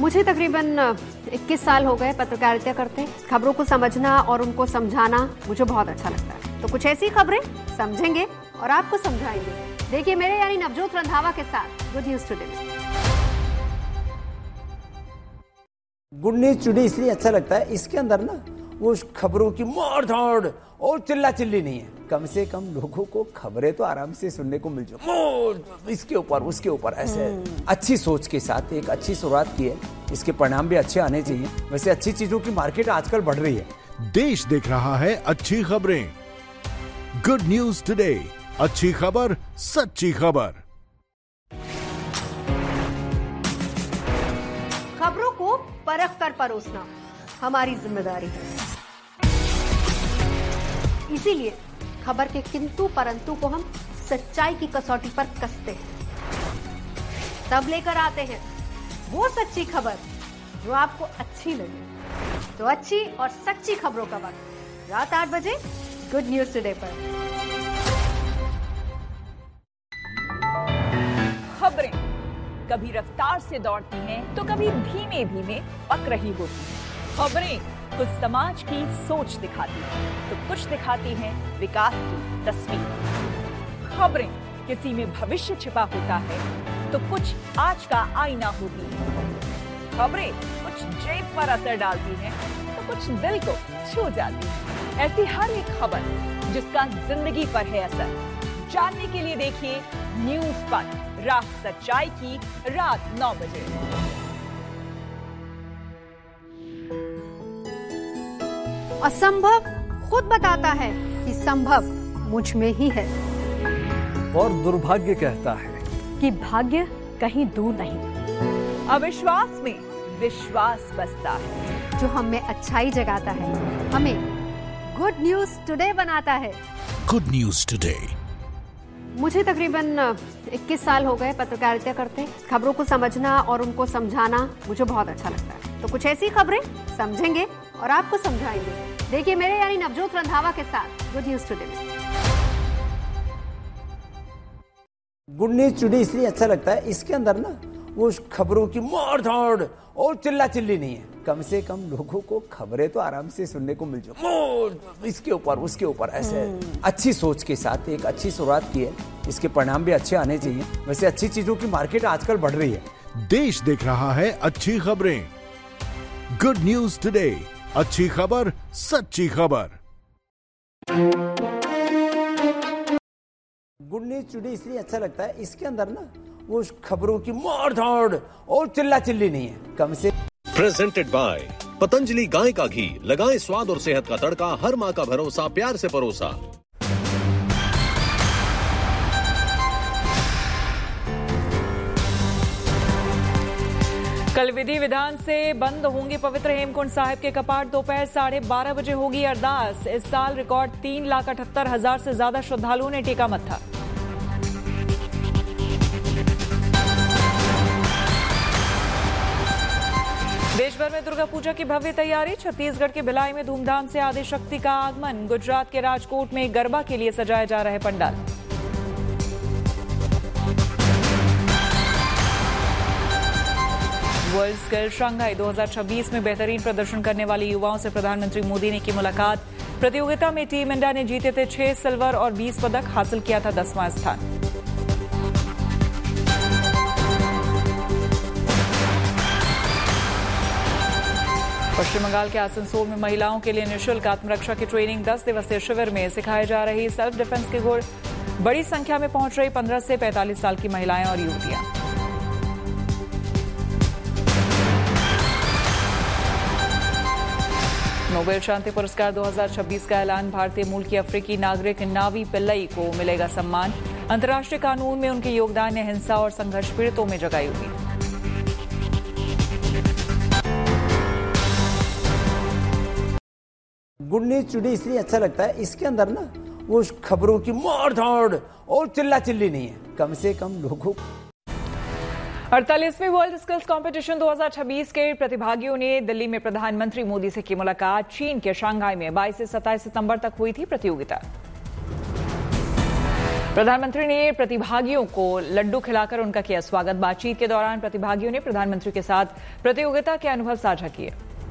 मुझे तकरीबन 21 साल हो गए पत्रकारिता करते। खबरों को समझना और उनको समझाना मुझे बहुत अच्छा लगता है। तो कुछ ऐसी खबरें समझेंगे और आपको समझाएंगे। देखिए मेरे यानी नवजोत रंधावा के साथ good news today. Good news today इसलिए अच्छा लगता है, इसके अंदर ना वो खबरों की मार धाड़ और चिल्ला चिल्ली नहीं है। कम से कम लोगों को खबरें तो आराम से सुनने को मिल जाए, इसके ऊपर उसके ऊपर ऐसे अच्छी सोच के साथ एक अच्छी शुरुआत की है। इसके परिणाम भी अच्छे आने चाहिए। वैसे अच्छी चीजों की मार्केट आजकल बढ़ रही है। देश देख रहा है अच्छी खबरें। गुड न्यूज टुडे, अच्छी खबर सच्ची खबर। खबरों को परख कर परोसना हमारी जिम्मेदारी है। इसीलिए खबर के किंतु परंतु को हम सच्चाई की कसौटी पर कसते हैं, तब लेकर आते हैं वो सच्ची खबर जो आपको अच्छी लगे। तो अच्छी और सच्ची खबरों का वक्त रात 8 बजे गुड न्यूज टुडे पर। खबरें कभी रफ्तार से दौड़ती हैं तो कभी धीमे धीमे पक रही होती हैं। खबरें कुछ समाज की सोच दिखाती हैं तो कुछ दिखाती हैं विकास की तस्वीर। खबरें किसी में भविष्य छिपा होता है तो कुछ आज का आईना होती है। खबरें कुछ जेब पर असर डालती हैं तो कुछ दिल को छू जाती है। ऐसी हर एक खबर जिसका जिंदगी पर है असर, जानने के लिए देखिए न्यूज पर रात सच्चाई की रात 9 बजे। असंभव खुद बताता है कि संभव मुझ में ही है, और दुर्भाग्य कहता है कि भाग्य कहीं दूर नहीं। अविश्वास में विश्वास बसता है। जो हमें अच्छाई जगाता है, हमें गुड न्यूज टुडे बनाता है। Good news today. मुझे तकरीबन 21 साल हो गए पत्रकारिता करते। खबरों को समझना और उनको समझाना मुझे बहुत अच्छा लगता है। तो कुछ ऐसी खबरें समझेंगे और आपको समझाएंगे। देखिए मेरे यानी नवजोत रंधावा के साथ good news today. Good news today इसलिए अच्छा लगता है, इसके अंदर ना वो खबरों की मार धाड़ और चिल्ला चिल्ली नहीं है। कम से कम लोगों को खबरें तो आराम से सुनने को मिल जाए, इसके ऊपर उसके ऊपर ऐसे अच्छी सोच के साथ एक अच्छी शुरुआत की है। इसके परिणाम भी अच्छे आने चाहिए। वैसे अच्छी चीजों की मार्केट आजकल बढ़ रही है। देश देख रहा है अच्छी खबरें। गुड न्यूज टुडे, अच्छी खबर सच्ची खबर। गुड न्यूज टुडे इसलिए अच्छा लगता है, इसके अंदर ना वो खबरों की मार धाड़ और चिल्ला चिल्ली नहीं है। कम से प्रेजेंटेड बाय पतंजलि गाय का घी। लगाएं स्वाद और सेहत का तड़का। हर माँ का भरोसा, प्यार से परोसा। कल विधि विधान से बंद होंगे पवित्र हेमकुंड साहिब के कपाट। दोपहर 12:30 बजे होगी अरदास। इस साल रिकॉर्ड 3,78,000 से ज्यादा श्रद्धालुओं ने टेका मत्था। देश भर में दुर्गा पूजा की भव्य तैयारी। छत्तीसगढ़ के भिलाई में धूमधाम से आदि शक्ति का आगमन। गुजरात के राजकोट में गरबा के लिए सजाए जा रहे पंडाल। वर्ल्ड स्किल शंघाई 2026 में बेहतरीन प्रदर्शन करने वाले युवाओं से प्रधानमंत्री मोदी ने की मुलाकात। प्रतियोगिता में टीम इंडिया ने जीते थे 6 सिल्वर और 20 पदक, हासिल किया था 10वां स्थान। पश्चिम बंगाल के आसनसोल में महिलाओं के लिए निःशुल्क आत्मरक्षा की ट्रेनिंग। 10 दिवसीय शिविर में सिखाए जा रही सेल्फ डिफेंस के गुर। बड़ी संख्या में पहुंच रही 15 से 45 साल की महिलाएं और युवतियां। नोबेल शांति पुरस्कार 2026 का ऐलान। भारतीय मूल की अफ्रीकी नागरिक नावी पिल्लई को मिलेगा सम्मान। अंतर्राष्ट्रीय कानून में उनके योगदान ने हिंसा और संघर्ष पीड़ितों में जगाई उम्मीद। गुड न्यूज टुडे इसलिए अच्छा लगता है, इसके अंदर ना वो खबरों की मार धाड़ और चिल्ला चिल्ली नहीं है। कम से कम लोगों 48वीं वर्ल्ड स्किल्स कंपटीशन 2026 के प्रतिभागियों ने दिल्ली में प्रधानमंत्री मोदी से की मुलाकात। चीन के शंघाई में 22 से 27 सितंबर तक हुई थी प्रतियोगिता। प्रधानमंत्री ने प्रतिभागियों को लड्डू खिलाकर उनका किया स्वागत। बातचीत के दौरान प्रतिभागियों ने प्रधानमंत्री के साथ प्रतियोगिता के अनुभव साझा किए।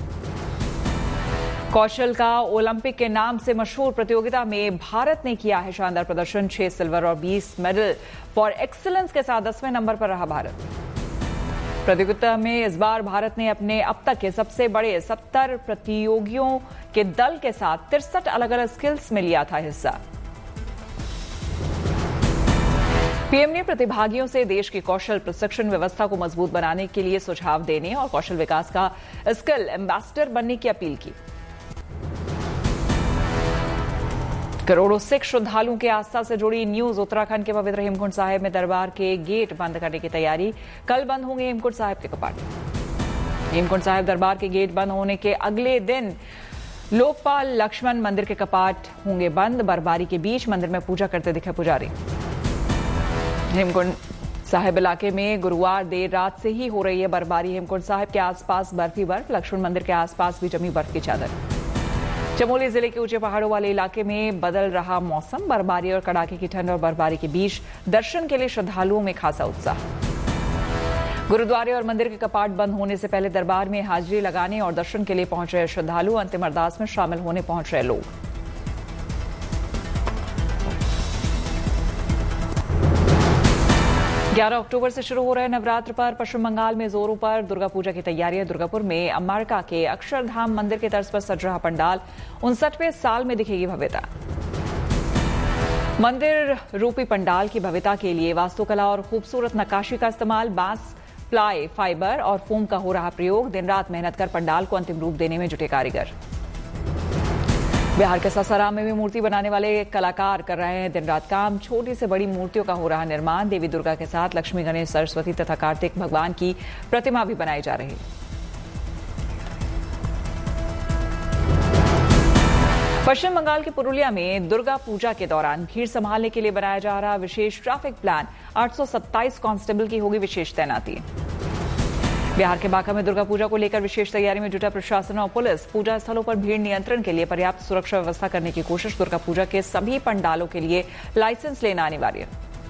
कौशल का ओलंपिक के नाम से मशहूर प्रतियोगिता में भारत ने किया है शानदार प्रदर्शन। 6 सिल्वर और 20 मेडल फॉर एक्सीलेंस के साथ 10वें नंबर पर रहा भारत। प्रतियोगिता में इस बार भारत ने अपने अब तक के सबसे बड़े 70 प्रतियोगियों के दल के साथ 63 अलग अलग स्किल्स में लिया था हिस्सा। पीएम ने प्रतिभागियों से देश की कौशल प्रशिक्षण व्यवस्था को मजबूत बनाने के लिए सुझाव देने और कौशल विकास का स्किल एम्बेसडर बनने की अपील की। करोड़ों सिख श्रद्धालुओं के आस्था से जुड़ी न्यूज। उत्तराखंड के पवित्र हेमकुंड साहिब में दरबार के गेट बंद करने की तैयारी। कल बंद होंगे हेमकुंड साहिब के कपाट। हेमकुंड साहिब दरबार के गेट बंद होने के अगले दिन लोकपाल लक्ष्मण मंदिर के कपाट होंगे बंद। बर्फबारी के बीच मंदिर में पूजा करते दिखे पुजारी। हेमकुंड साहिब इलाके में गुरुवार देर रात से ही हो रही है बर्फबारी। हेमकुंड साहिब के आसपास बर्फी बर्फ। लक्ष्मण मंदिर के आसपास भी जमी बर्फ की चादर। चमोली जिले के ऊंचे पहाड़ों वाले इलाके में बदल रहा मौसम। बर्फबारी और कड़ाके की ठंड और बर्फबारी के बीच दर्शन के लिए श्रद्धालुओं में खासा उत्साह। गुरुद्वारे और मंदिर के कपाट बंद होने से पहले दरबार में हाजिरी लगाने और दर्शन के लिए पहुंच रहे श्रद्धालु। अंतिम अरदास में शामिल होने पहुंच रहे लोग। 11 अक्टूबर से शुरू हो रहे नवरात्र पर पश्चिम बंगाल में जोरों पर दुर्गा पूजा की तैयारियां। दुर्गापुर में अम्बाड़का के अक्षरधाम मंदिर के तर्ज पर सज रहा पंडाल। 59वें साल में दिखेगी भव्यता। मंदिर रूपी पंडाल की भव्यता के लिए वास्तुकला और खूबसूरत नक्काशी का इस्तेमाल। बांस, प्लाई, फाइबर और फोम का हो रहा प्रयोग। दिन रात मेहनत कर पंडाल को अंतिम रूप देने में जुटे कारीगर। बिहार के सासाराम में भी मूर्ति बनाने वाले कलाकार कर रहे हैं दिन रात काम। छोटी से बड़ी मूर्तियों का हो रहा निर्माण। देवी दुर्गा के साथ लक्ष्मी, गणेश, सरस्वती तथा कार्तिक भगवान की प्रतिमा भी बनाई जा रही है। पश्चिम बंगाल के पुरुलिया में दुर्गा पूजा के दौरान भीड़ संभालने के लिए बनाया जा रहा विशेष ट्रैफिक प्लान। 827 कांस्टेबल की होगी विशेष तैनाती। बिहार के बांका में दुर्गा पूजा को लेकर विशेष तैयारी में जुटा प्रशासन और पुलिस। पूजा स्थलों पर भीड़ नियंत्रण के लिए पर्याप्त सुरक्षा व्यवस्था करने की कोशिश। दुर्गा पूजा के सभी पंडालों के लिए लाइसेंस लेना अनिवार्य।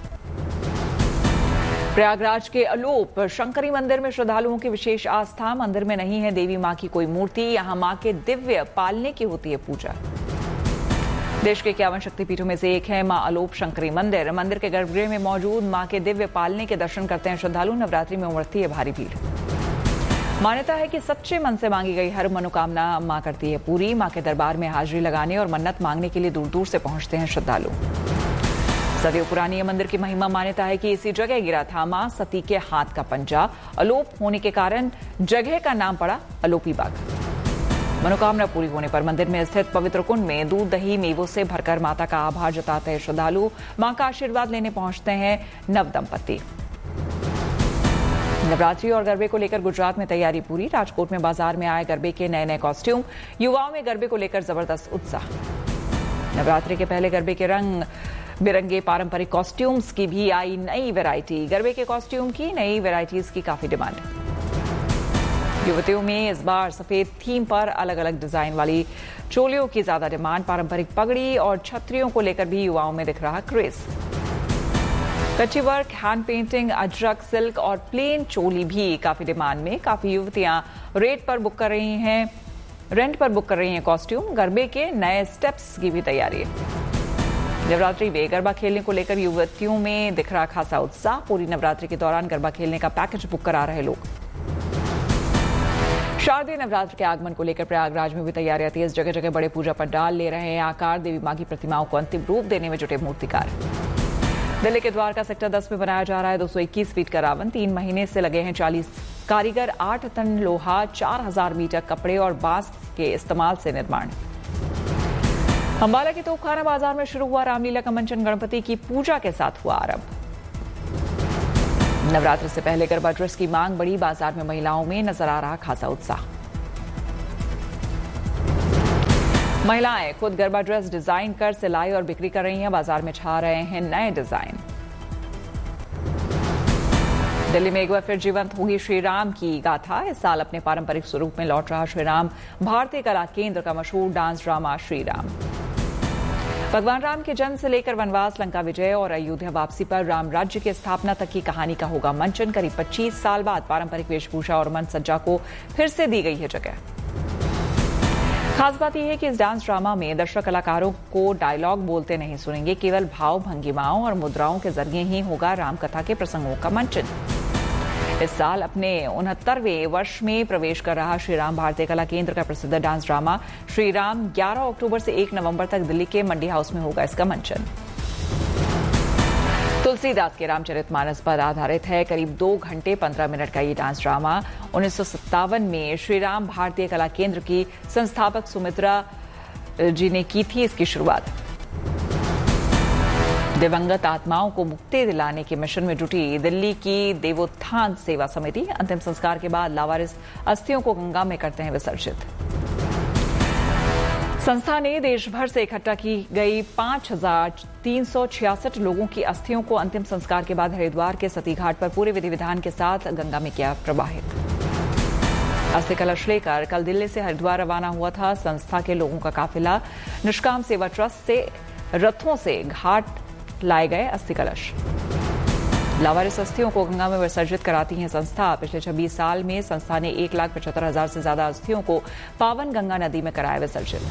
प्रयागराज के अलोप शंकरी मंदिर में श्रद्धालुओं की विशेष आस्था। मंदिर में नहीं है देवी मां की कोई मूर्ति। यहां मां के दिव्य पालने की होती है पूजा। देश के 51 शक्तिपीठों में से एक है मां अलोप शंकरी मंदिर। मंदिर के गर्भगृह में मौजूद मां के दिव्य पालने के दर्शन करते हैं श्रद्धालु। नवरात्रि में उमड़ती है भारी भीड़। मान्यता है कि सच्चे मन से मांगी गई हर मनोकामना मां करती है पूरी। मां के दरबार में हाजिरी लगाने और मन्नत मांगने के लिए दूर दूर से पहुंचते हैं श्रद्धालु। सदियों पुरानी यह मंदिर की महिमा। मान्यता है कि इसी जगह गिरा था मां सती के हाथ का पंजा। अलोप होने के कारण जगह का नाम पड़ा अलोपी बाग। मनोकामना पूरी होने पर मंदिर में स्थित पवित्र कुंड में दूध, दही, मेवों से भरकर माता का आभार जताते हैं श्रद्धालु। मां का आशीर्वाद लेने पहुंचते हैं नव दंपति। नवरात्रि और गरबे को लेकर गुजरात में तैयारी पूरी। राजकोट में बाजार में आए गरबे के नए नए कॉस्ट्यूम। युवाओं में गरबे को लेकर जबरदस्त उत्साह। नवरात्रि के पहले गरबे के रंग बिरंगे पारंपरिक कॉस्ट्यूम्स की भी आई नई वैरायटी। गरबे के कॉस्ट्यूम की नई वैरायटीज की काफी डिमांड। युवतियों में इस बार सफेद थीम पर अलग अलग डिजाइन वाली चोलियों की ज्यादा डिमांड। पारंपरिक पगड़ी और छतरियों को लेकर भी युवाओं में दिख रहा क्रेज। कच्ची work, hand painting, Ajrak, silk और प्लेन चोली भी काफी डिमांड में। काफी युवतियां रेंट पर बुक कर रही हैं कॉस्ट्यूम। गरबे के नए स्टेप्स की भी तैयारी है। नवरात्रि में गरबा खेलने को लेकर युवतियों में दिख रहा खासा उत्साह। पूरी नवरात्रि के दौरान गरबा खेलने का पैकेज बुक करा रहे लोग। शारदीय नवरात्र के आगमन को लेकर प्रयागराज में भी तैयारियां तेज। जगह जगह बड़े पूजा पंडाल ले रहे हैं आकार। देवी मां की प्रतिमाओं को अंतिम रूप देने में जुटे मूर्तिकार। दिल्ली के द्वारका सेक्टर 10 में बनाया जा रहा है 221 फीट का रावण। 3 महीने से लगे हैं 40 कारीगर। 8 टन लोहा, 4000 मीटर कपड़े और बांस के इस्तेमाल से निर्माण। अंबाला के तोपखाना बाजार में शुरू हुआ रामलीला का मंचन। गणपति की पूजा के साथ हुआ आरंभ। नवरात्र से पहले गरबा ड्रेस की मांग बढ़ी। बाजार में महिलाओं में नजर आ रहा खासा उत्साह। महिलाएं खुद गरबा ड्रेस डिजाइन कर सिलाई और बिक्री कर रही हैं। बाजार में छा रहे हैं नए डिजाइन। दिल्ली में एक बार फिर जीवंत होगी श्री राम की गाथा। इस साल अपने पारंपरिक स्वरूप में लौट रहा श्री राम। भारतीय कला केंद्र का मशहूर डांस ड्रामा श्री राम। भगवान राम के जन्म से लेकर वनवास, लंका विजय और अयोध्या वापसी पर राम राज्य की स्थापना तक की कहानी का होगा मंचन। करीब 25 साल बाद पारंपरिक वेशभूषा और मंच सज्जा को फिर से दी गई है जगह। खास बात यह है कि इस डांस ड्रामा में दर्शक कलाकारों को डायलॉग बोलते नहीं सुनेंगे, केवल भाव भंगिमाओं और मुद्राओं के जरिए ही होगा रामकथा के प्रसंगों का मंचन। इस साल अपने 69वें वर्ष में प्रवेश कर रहा श्री राम भारतीय कला केंद्र का प्रसिद्ध डांस ड्रामा श्री राम 11 अक्टूबर से 1 नवंबर तक दिल्ली के मंडी हाउस में होगा इसका मंचन। तुलसीदास के रामचरितमानस पर आधारित है। करीब 2 घंटे 15 मिनट का ये डांस ड्रामा 1957 में श्री राम भारतीय कला केंद्र की संस्थापक सुमित्रा जी ने की थी इसकी शुरुआत। दिवंगत आत्माओं को मुक्ति दिलाने के मिशन में जुटी दिल्ली की देवोत्थान सेवा समिति अंतिम संस्कार के बाद लावारिस अस्थियों को गंगा में करते हैं विसर्जित। संस्था ने देश भर से इकट्ठा की गई 5,366 लोगों की अस्थियों को अंतिम संस्कार के बाद हरिद्वार के सती घाट पर पूरे विधि विधान के साथ गंगा में किया प्रवाहित। अस्थि कलश लेकर कल दिल्ली से हरिद्वार रवाना हुआ था संस्था के लोगों का काफिला। निष्काम सेवा ट्रस्ट से रथों से घाट लाए गए अस्थि कलश। लावारिस अस्थियों को गंगा में विसर्जित कराती है संस्था। पिछले 26 साल में संस्था ने 1,75,000 से ज्यादा अस्थियों को पावन गंगा नदी में कराया विसर्जित।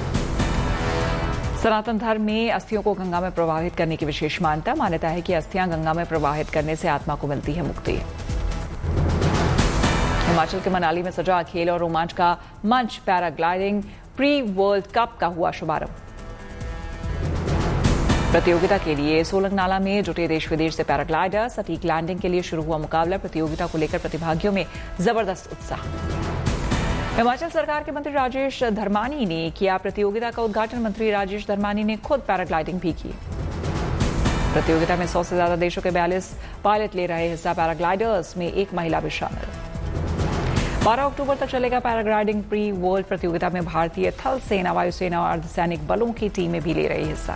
सनातन धर्म में अस्थियों को गंगा में प्रवाहित करने की विशेष मान्यता है कि अस्थियां गंगा में प्रवाहित करने से आत्मा को मिलती है मुक्ति। हिमाचल के मनाली में सजा खेल और रोमांच का मंच पैराग्लाइडिंग प्री वर्ल्ड कप का हुआ शुभारंभ। प्रतियोगिता के लिए सोलंगनाला में जुटे देश विदेश से पैराग्लाइडर। सटीक लैंडिंग के लिए शुरू हुआ मुकाबला। प्रतियोगिता को लेकर प्रतिभागियों में जबरदस्त उत्साह। हिमाचल सरकार के मंत्री राजेश धर्मानी ने किया प्रतियोगिता का उद्घाटन। मंत्री राजेश धर्मानी ने खुद पैराग्लाइडिंग भी की। प्रतियोगिता में 100 से ज्यादा देशों के 42 पायलट ले रहे हिस्सा। पैराग्लाइडर्स में एक महिला भी शामिल। 12 अक्टूबर तक चलेगा पैराग्लाइडिंग प्री वर्ल्ड प्रतियोगिता में भारतीय थल सेना, वायुसेना और अर्धसैनिक बलों की टीमें भी ले रही हिस्सा।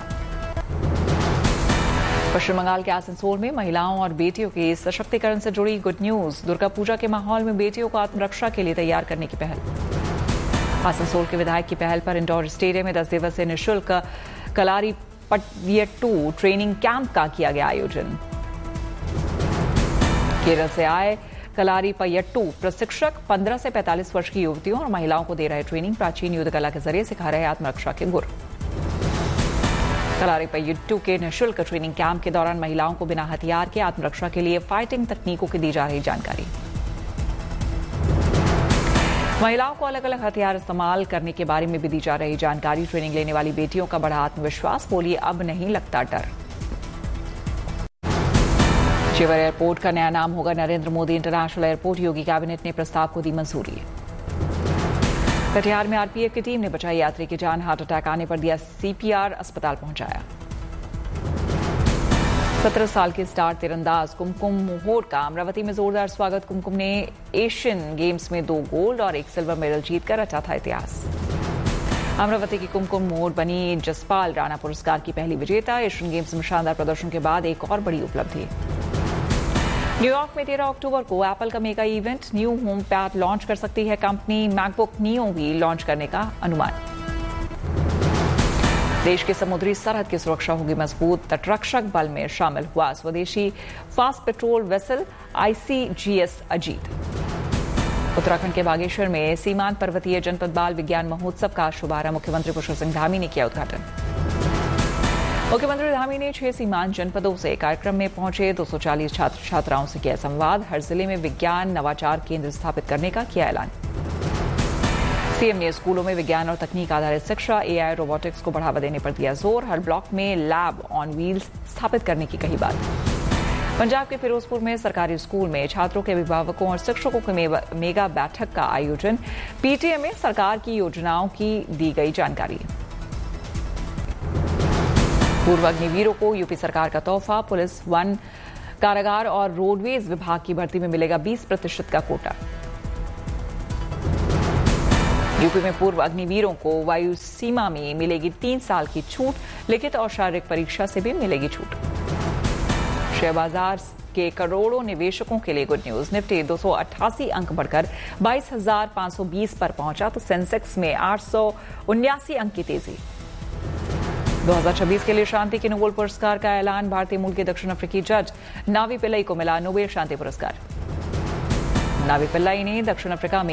पश्चिम बंगाल के आसनसोल में महिलाओं और बेटियों के सशक्तिकरण से जुड़ी गुड न्यूज। दुर्गा पूजा के माहौल में बेटियों को आत्मरक्षा के लिए तैयार करने की पहल। आसनसोल के विधायक की पहल पर इंडोर स्टेडियम में 10 दिवसीय निःशुल्क कलारी पयट्टू ट्रेनिंग कैंप का किया गया आयोजन। केरल से आए कलारी पयट्टू प्रशिक्षक 15 से 45 वर्ष की युवतियों और महिलाओं को दे रहे ट्रेनिंग। प्राचीन युद्ध कला के जरिए सिखा रहे आत्मरक्षा के गुर। कलारी पयट्टू के निःशुल्क ट्रेनिंग कैंप के दौरान महिलाओं को बिना हथियार के आत्मरक्षा के लिए फाइटिंग तकनीकों की दी जा रही जानकारी। महिलाओं को अलग अलग हथियार इस्तेमाल करने के बारे में भी दी जा रही जानकारी। ट्रेनिंग लेने वाली बेटियों का बढ़ा आत्मविश्वास। बोली अब नहीं लगता डर। जेवर एयरपोर्ट का नया नाम होगा नरेंद्र मोदी इंटरनेशनल एयरपोर्ट। योगी कैबिनेट ने प्रस्ताव को दी मंजूरी। कटिहार में आरपीएफ की टीम ने बचाई यात्री की जान। हार्ट अटैक आने पर दिया सीपीआर, अस्पताल पहुंचाया। 17 साल की स्टार तीरंदाज कुमकुम मोहोड का अमरावती में जोरदार स्वागत। कुमकुम ने एशियन गेम्स में 2 गोल्ड और 1 सिल्वर मेडल जीतकर रचा था इतिहास। अमरावती की कुमकुम मोहोड बनी जसपाल राणा पुरस्कार की पहली विजेता। एशियन गेम्स में शानदार प्रदर्शन के बाद एक और बड़ी उपलब्धि। न्यूयॉर्क में 13 अक्टूबर को एप्पल का mega event. New home pad launch कर सकती है कंपनी। मैकबुक नियो भी लॉन्च करने का अनुमान। देश के समुद्री सरहद की सुरक्षा होगी मजबूत। तटरक्षक बल में शामिल हुआ स्वदेशी fast patrol vessel ICGS Ajit. Uttarakhand के बागेश्वर में सीमांत पर्वतीय जनपद बाल विज्ञान महोत्सव का शुभारंभ। मुख्यमंत्री पुष्कर सिंह धामी ने किया उद्घाटन। मुख्यमंत्री धामी ने 6 सीमांत जनपदों से कार्यक्रम में पहुंचे 240 छात्र छात्राओं से किया संवाद। हर जिले में विज्ञान नवाचार केंद्र स्थापित करने का किया ऐलान। सीएम ने स्कूलों में विज्ञान और तकनीक आधारित शिक्षा, AI, रोबोटिक्स को बढ़ावा देने पर दिया जोर। हर ब्लॉक में लैब ऑन व्हील्स स्थापित करने की कही बात। पंजाब के फिरोजपुर में सरकारी स्कूल में छात्रों के अभिभावकों और शिक्षकों की मेगा बैठक का आयोजन। PTA में सरकार की योजनाओं की दी गई जानकारी। पूर्व अग्निवीरों को यूपी सरकार का तोहफा। पुलिस, वन, कारागार और रोडवेज विभाग की भर्ती में मिलेगा 20% का कोटा। यूपी में पूर्व अग्निवीरों को वायु सीमा में मिलेगी 3 साल की छूट। लिखित और शारीरिक परीक्षा से भी मिलेगी छूट। शेयर बाजार के करोड़ों निवेशकों के लिए गुड न्यूज। निफ्टी 288 अंक बढ़कर 22,520 पर पहुंचा तो सेंसेक्स में 879 अंक की तेजी। 2026 के लिए शांति के नोबेल पुरस्कार का ऐलान। भारतीय मूल के दक्षिण अफ्रीकी जज नावी पिल्लई को मिला नोबेल शांति पुरस्कार। नावी पिल्लई ने दक्षिण अफ्रीका में